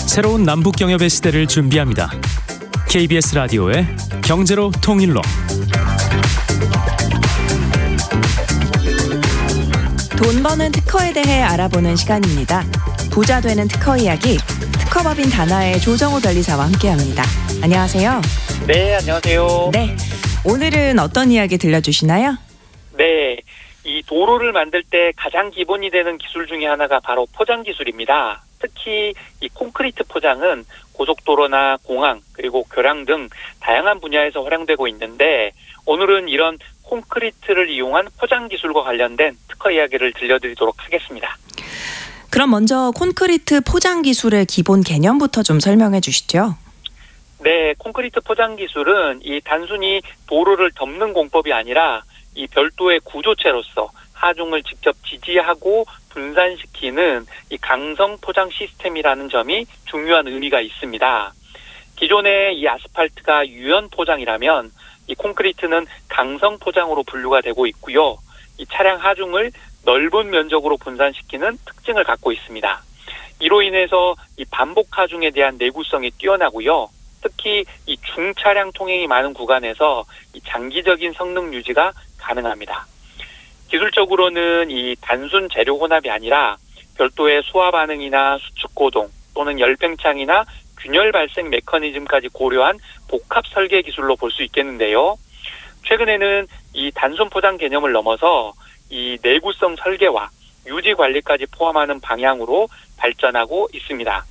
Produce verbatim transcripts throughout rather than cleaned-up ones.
새로운 남북경협의 시대를 준비합니다. 케이비에스 라디오의 경제로 통일로. 돈 버는 특허에 대해 알아보는 시간입니다. 부자 되는 특허 이야기, 특허법인 다나의 조정호 변리사와 함께합니다. 안녕하세요. 네, 안녕하세요. 네, 오늘은 어떤 이야기 들려주시나요? 네, 이 도로를 만들 때 가장 기본이 되는 기술 중에 하나가 바로 포장 기술입니다. 특히 이 콘크리트 포장은 고속도로나 공항 그리고 교량 등 다양한 분야에서 활용되고 있는데, 오늘은 이런 콘크리트를 이용한 포장 기술과 관련된 특허 이야기를 들려드리도록 하겠습니다. 그럼 먼저 콘크리트 포장 기술의 기본 개념부터 좀 설명해 주시죠. 네, 콘크리트 포장 기술은 이 단순히 도로를 덮는 공법이 아니라 이 별도의 구조체로서 하중을 직접 지지하고 분산시키는 이 강성 포장 시스템이라는 점이 중요한 의미가 있습니다. 기존의 이 아스팔트가 유연 포장이라면 이 콘크리트는 강성 포장으로 분류가 되고 있고요. 이 차량 하중을 넓은 면적으로 분산시키는 특징을 갖고 있습니다. 이로 인해서 이 반복 하중에 대한 내구성이 뛰어나고요. 특히 이 중차량 통행이 많은 구간에서 이 장기적인 성능 유지가 가능합니다. 기술적으로는 이 단순 재료 혼합이 아니라 별도의 소화 반응이나 수축 고동 또는 열팽창이나 균열 발생 메커니즘까지 고려한 복합 설계 기술로 볼 수 있겠는데요. 최근에는 이 단순 포장 개념을 넘어서 이 내구성 설계와 유지 관리까지 포함하는 방향으로 발전하고 있습니다.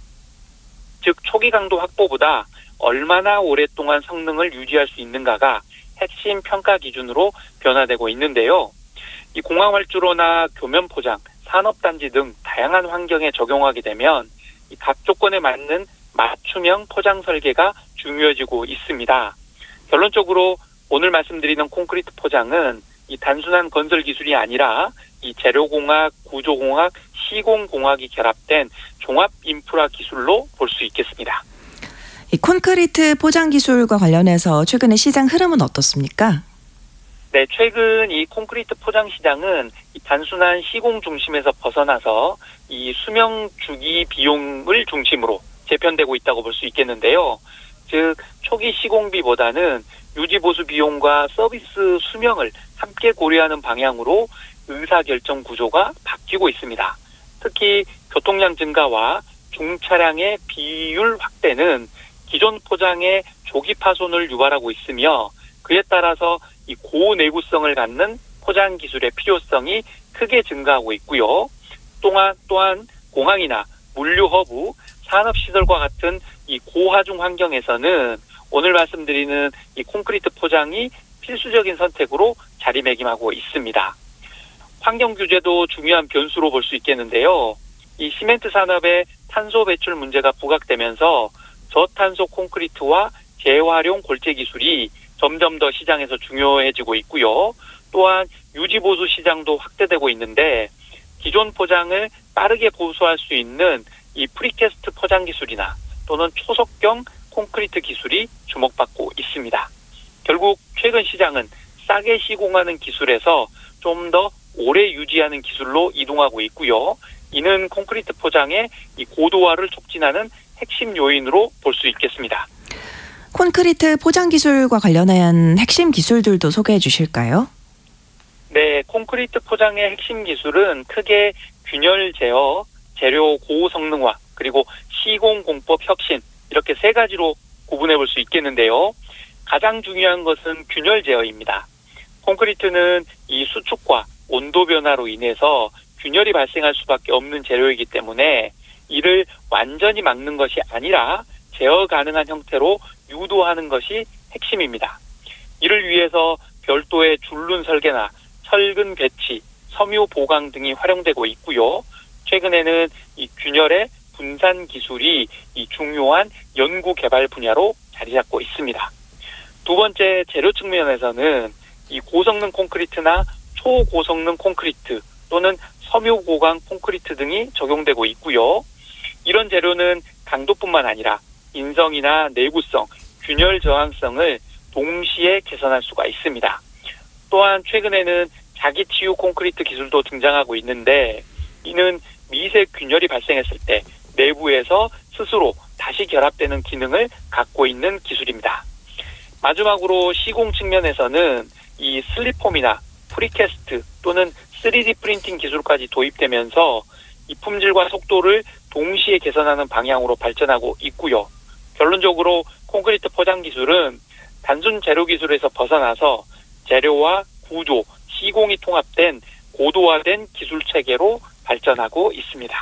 즉, 초기 강도 확보보다 얼마나 오랫동안 성능을 유지할 수 있는가가 핵심 평가 기준으로 변화되고 있는데요. 이 공항 활주로나 교면 포장, 산업단지 등 다양한 환경에 적용하게 되면 이 각 조건에 맞는 맞춤형 포장 설계가 중요해지고 있습니다. 결론적으로 오늘 말씀드리는 콘크리트 포장은 이 단순한 건설 기술이 아니라 이 재료공학, 구조공학, 시공공학이 결합된 종합 인프라 기술로 볼 수 있겠습니다. 이 콘크리트 포장 기술과 관련해서 최근의 시장 흐름은 어떻습니까? 네, 최근 이 콘크리트 포장 시장은 이 단순한 시공 중심에서 벗어나서 이 수명 주기 비용을 중심으로 재편되고 있다고 볼 수 있겠는데요. 즉, 초기 시공비보다는 유지보수 비용과 서비스 수명을 함께 고려하는 방향으로 의사결정 구조가 바뀌고 있습니다. 특히 교통량 증가와 중차량의 비율 확대는 기존 포장의 조기 파손을 유발하고 있으며, 그에 따라서 이 고내구성을 갖는 포장 기술의 필요성이 크게 증가하고 있고요. 또한 또한 공항이나 물류 허브, 산업시설과 같은 이 고하중 환경에서는 오늘 말씀드리는 이 콘크리트 포장이 필수적인 선택으로 자리매김하고 있습니다. 환경 규제도 중요한 변수로 볼 수 있겠는데요. 이 시멘트 산업의 탄소 배출 문제가 부각되면서 저탄소 콘크리트와 재활용 골재 기술이 점점 더 시장에서 중요해지고 있고요. 또한 유지보수 시장도 확대되고 있는데, 기존 포장을 빠르게 보수할 수 있는 이 프리캐스트 포장 기술이나 또는 초석경 콘크리트 기술이 주목받고 있습니다. 결국 최근 시장은 싸게 시공하는 기술에서 좀 더 오래 유지하는 기술로 이동하고 있고요. 이는 콘크리트 포장의 이 고도화를 촉진하는 핵심 요인으로 볼 수 있겠습니다. 콘크리트 포장 기술과 관련한 핵심 기술들도 소개해 주실까요? 네, 콘크리트 포장의 핵심 기술은 크게 균열 제어, 재료 고성능화, 그리고 시공 공법 혁신, 이렇게 세 가지로 구분해 볼 수 있겠는데요. 가장 중요한 것은 균열 제어입니다. 콘크리트는 이 수축과 온도 변화로 인해서 균열이 발생할 수밖에 없는 재료이기 때문에 이를 완전히 막는 것이 아니라 제어 가능한 형태로 유도하는 것이 핵심입니다. 이를 위해서 별도의 줄눈 설계나 철근 배치, 섬유 보강 등이 활용되고 있고요. 최근에는 이 균열의 분산 기술이 이 중요한 연구 개발 분야로 자리 잡고 있습니다. 두 번째, 재료 측면에서는 이 고성능 콘크리트나 초고성능 콘크리트 또는 섬유 보강 콘크리트 등이 적용되고 있고요. 이런 재료는 강도뿐만 아니라 인성이나 내구성, 균열 저항성을 동시에 개선할 수가 있습니다. 또한 최근에는 자기 치유 콘크리트 기술도 등장하고 있는데, 이는 미세 균열이 발생했을 때 내부에서 스스로 다시 결합되는 기능을 갖고 있는 기술입니다. 마지막으로 시공 측면에서는 이 슬립폼이나 프리캐스트 또는 쓰리디 프린팅 기술까지 도입되면서 이 품질과 속도를 동시에 개선하는 방향으로 발전하고 있고요. 결론적으로 콘크리트 포장 기술은 단순 재료 기술에서 벗어나서 재료와 구조, 시공이 통합된 고도화된 기술 체계로 발전하고 있습니다.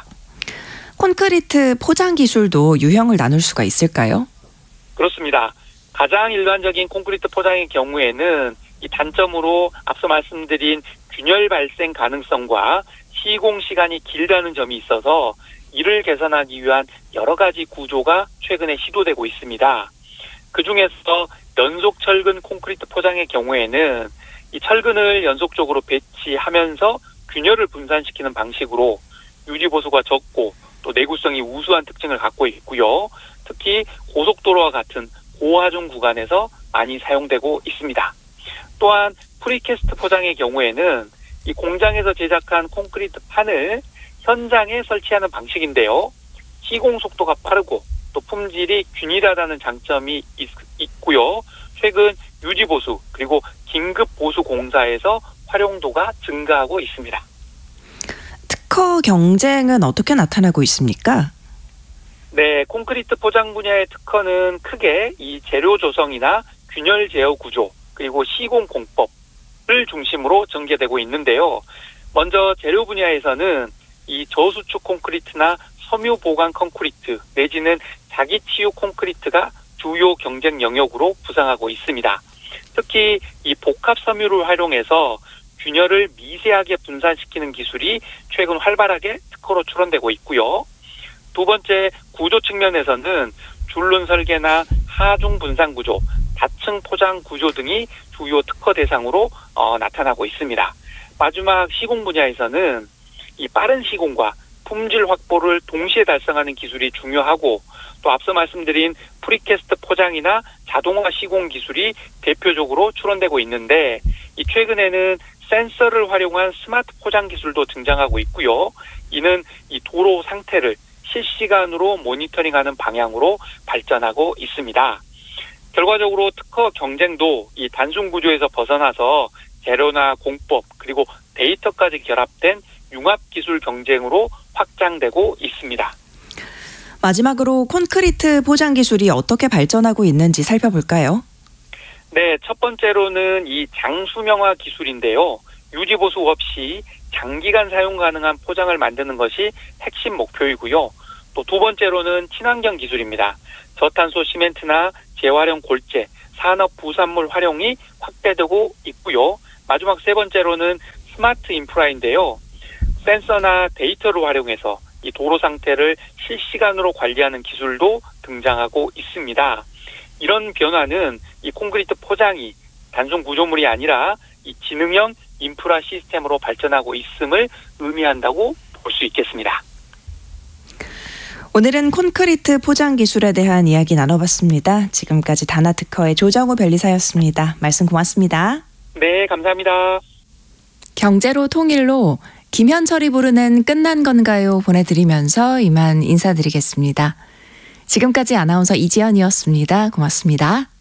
콘크리트 포장 기술도 유형을 나눌 수가 있을까요? 그렇습니다. 가장 일반적인 콘크리트 포장의 경우에는 이 단점으로 앞서 말씀드린 균열 발생 가능성과 시공 시간이 길다는 점이 있어서 이를 개선하기 위한 여러 가지 구조가 최근에 시도되고 있습니다. 그중에서 연속 철근 콘크리트 포장의 경우에는 이 철근을 연속적으로 배치하면서 균열을 분산시키는 방식으로 유지 보수가 적고 또 내구성이 우수한 특징을 갖고 있고요. 특히 고속도로와 같은 고하중 구간에서 많이 사용되고 있습니다. 또한 프리캐스트 포장의 경우에는 이 공장에서 제작한 콘크리트 판을 현장에 설치하는 방식인데요. 시공 속도가 빠르고 또 품질이 균일하다는 장점이 있, 있고요. 최근 유지 보수 그리고 긴급 보수 공사에서 활용도가 증가하고 있습니다. 특허 경쟁은 어떻게 나타나고 있습니까? 네, 콘크리트 포장 분야의 특허는 크게 이 재료 조성이나 균열 제어 구조 그리고 시공 공법을 중심으로 전개되고 있는데요. 먼저 재료 분야에서는 이 저수축 콘크리트나 섬유 보강 콘크리트 내지는 자기 치유 콘크리트가 주요 경쟁 영역으로 부상하고 있습니다. 특히 이 복합 섬유를 활용해서 균열을 미세하게 분산시키는 기술이 최근 활발하게 특허로 출원되고 있고요. 두 번째 구조 측면에서는 줄눈 설계나 하중 분산 구조, 다층 포장 구조 등이 주요 특허 대상으로 어, 나타나고 있습니다. 마지막 시공 분야에서는 이 빠른 시공과 품질 확보를 동시에 달성하는 기술이 중요하고 또 앞서 말씀드린 프리캐스트 포장이나 자동화 시공 기술이 대표적으로 출원되고 있는데 이 최근에는 센서를 활용한 스마트 포장 기술도 등장하고 있고요. 이는 이 도로 상태를 실시간으로 모니터링하는 방향으로 발전하고 있습니다. 결과적으로 특허 경쟁도 이 단순 구조에서 벗어나서 재료나 공법 그리고 데이터까지 결합된 융합 기술 경쟁으로 확장되고 있습니다. 마지막으로 콘크리트 포장 기술이 어떻게 발전하고 있는지 살펴볼까요? 네, 첫 번째로는 이 장수명화 기술인데요. 유지 보수 없이 장기간 사용 가능한 포장을 만드는 것이 핵심 목표이고요. 또 두 번째로는 친환경 기술입니다. 저탄소 시멘트나 재활용 골재, 산업 부산물 활용이 확대되고 있고요. 마지막 세 번째로는 스마트 인프라인데요. 센서나 데이터를 활용해서 이 도로 상태를 실시간으로 관리하는 기술도 등장하고 있습니다. 이런 변화는 이 콘크리트 포장이 단순 구조물이 아니라 이 지능형 인프라 시스템으로 발전하고 있음을 의미한다고 볼 수 있겠습니다. 오늘은 콘크리트 포장 기술에 대한 이야기 나눠봤습니다. 지금까지 다나특허의 조정우 변리사였습니다. 말씀 고맙습니다. 네, 감사합니다. 경제로 통일로 김현철이 부르는 끝난 건가요? 보내드리면서 이만 인사드리겠습니다. 지금까지 아나운서 이지연이었습니다. 고맙습니다.